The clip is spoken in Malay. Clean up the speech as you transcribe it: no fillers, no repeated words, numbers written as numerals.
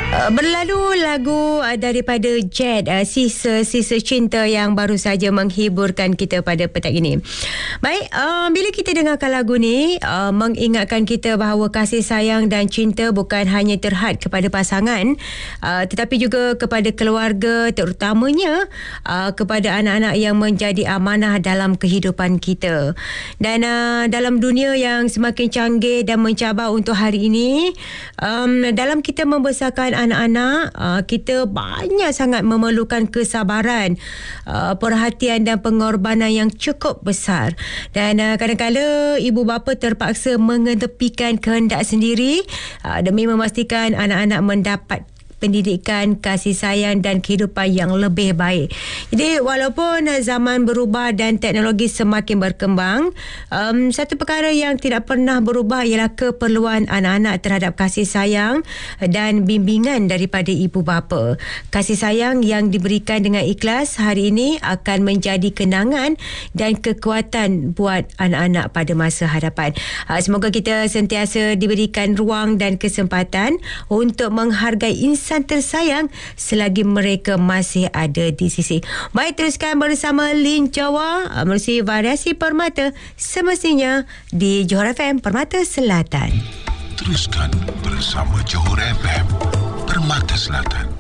Berlalu lagu daripada Jet, Sisa Cinta, yang baru saja menghiburkan kita pada petang ini. Baik, bila kita dengarkan lagu ni, mengingatkan kita bahawa kasih sayang dan cinta bukan hanya terhad kepada pasangan, tetapi juga kepada keluarga, terutamanya kepada anak-anak yang menjadi amanah dalam kehidupan kita. Dan dalam dunia yang semakin canggih dan mencabar untuk hari ini, dalam kita membesarkan anak-anak, kita banyak sangat memerlukan kesabaran, perhatian dan pengorbanan yang cukup besar. Dan kadang-kadang ibu bapa terpaksa mengetepikan kehendak sendiri demi memastikan anak-anak mendapat pendidikan, kasih sayang dan kehidupan yang lebih baik. Jadi walaupun zaman berubah dan teknologi semakin berkembang, satu perkara yang tidak pernah berubah ialah keperluan anak-anak terhadap kasih sayang dan bimbingan daripada ibu bapa. Kasih sayang yang diberikan dengan ikhlas hari ini akan menjadi kenangan dan kekuatan buat anak-anak pada masa hadapan. Semoga kita sentiasa diberikan ruang dan kesempatan untuk menghargai insan tersayang selagi mereka masih ada di sisi. Baik, teruskan bersama Lin Jawa, melalui Variasi Permata, semestinya di Johor FM Permata Selatan. Teruskan bersama Johor FM Permata Selatan.